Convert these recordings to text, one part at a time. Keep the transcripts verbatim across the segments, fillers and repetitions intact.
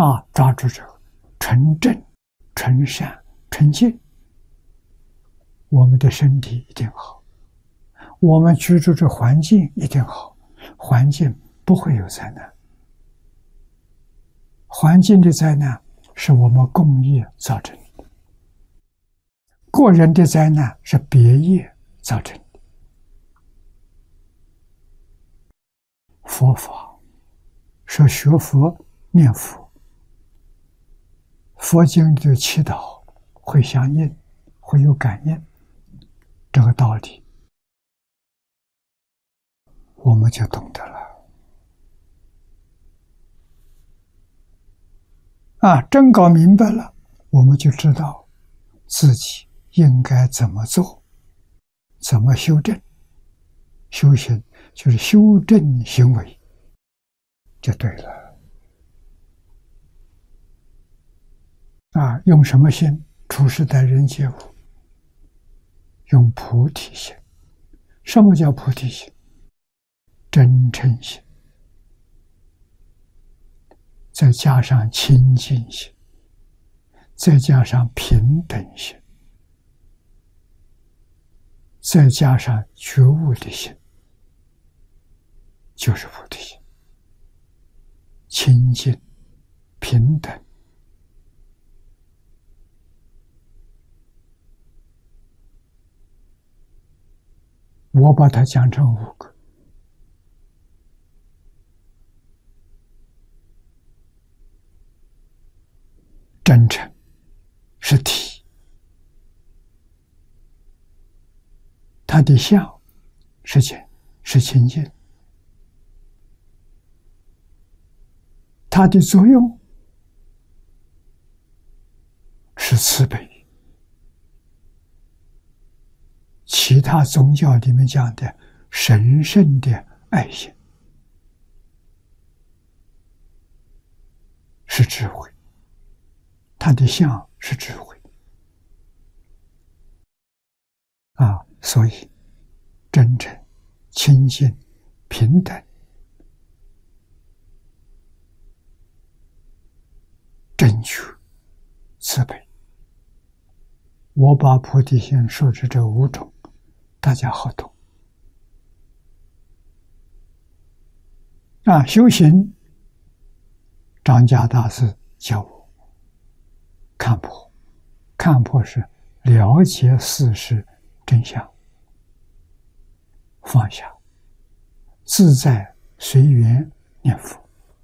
啊，抓住这个纯正、纯善、纯净，我们的身体一定好，我们居住的环境一定好，环境不会有灾难。环境的灾难是我们共业造成的，个人的灾难是别业造成的。佛法说学佛念佛，佛经里的祈祷会相应，会有感应，这个道理我们就懂得了。啊，真搞明白了，我们就知道自己应该怎么做，怎么修正。修行就是修正行为，就对了。啊，用什么心处事待人接物？用菩提心。什么叫菩提心？真诚心，再加上清净心，再加上平等心，再加上觉悟的心，就是菩提心。清净、平等，我把它讲成五个。真诚是体，它的相是清是清净，它的作用是慈悲。其他宗教里面讲的神圣的爱心是智慧，它的相是智慧啊，所以真诚、清净、平等、正确、慈悲，我把菩提心说是这五种，大家好懂啊。修行，张家大师教我看破，看破是了解事实真相，放下，自在随缘念佛。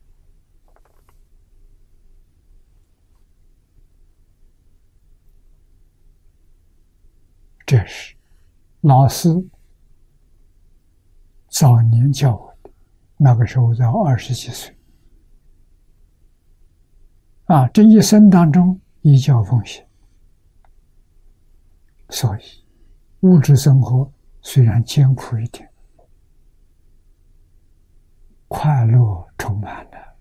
这是老师早年教我的，那个时候在二十几岁啊，这一生当中依教奉行，所以物质生活虽然艰苦一点，快乐充满了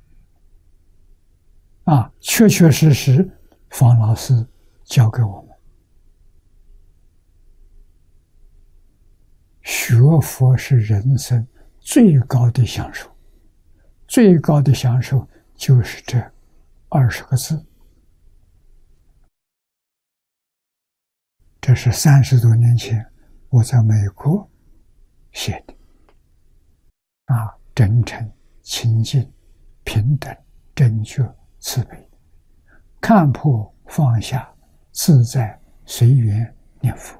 啊！确确实实，方老师教给我们，学佛是人生最高的享受，最高的享受就是这二十个字。这是三十多年前我在美国写的啊，真诚、清净、平等、正确、慈悲，看破放下，自在随缘念佛。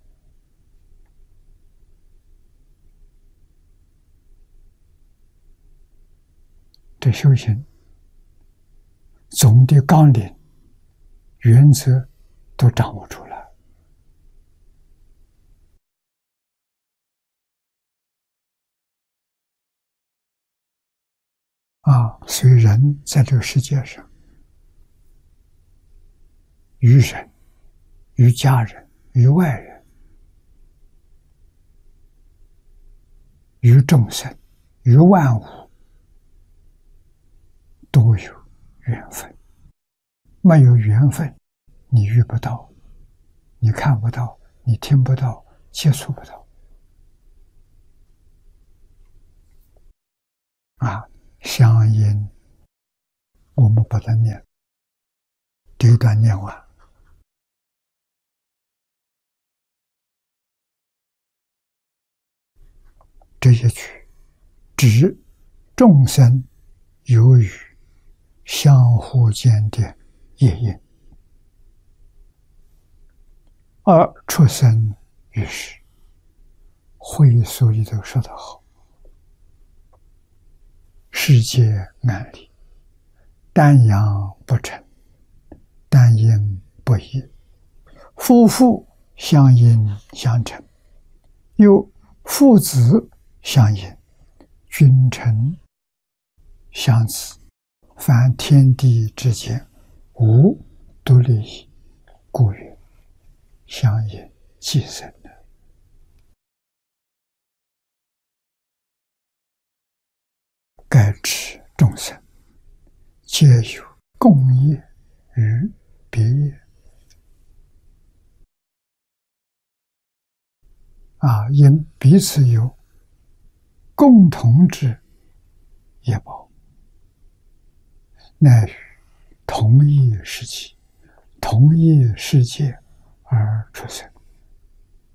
这修行总的纲领、原则都掌握出来啊！所以人在这个世界上，于人、于家人、于外人、于众生、于万物，都有缘分。没有缘分，你遇不到，你看不到，你听不到，接触不到啊！相因我们把它念，第一段念完。这一句指众生由于相互间的业因，而出生于世。会所里头说得好，世界安理，丹阳不成，丹阴不移，夫妇相因相成，又父子相应，君臣相子，凡天地之间，无独立矣。故曰相应即生。盖指众生皆有共业与别业啊，因彼此有共同之业报，乃于同一时期、同一世界而出生。